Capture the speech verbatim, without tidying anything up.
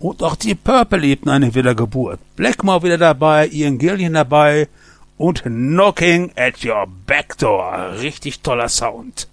Und auch die Purple lebten eine Wiedergeburt. Blackmore wieder dabei, Ian Gillan dabei und Knocking at Your Back Door. Richtig toller Sound.